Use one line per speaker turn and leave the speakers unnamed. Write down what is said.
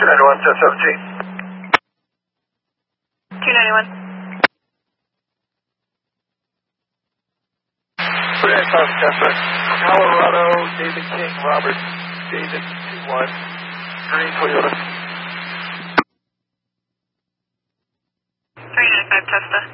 291, set 17.
291.
Colorado, David King, Robert, David 21, green Toyota.
395 Tesla.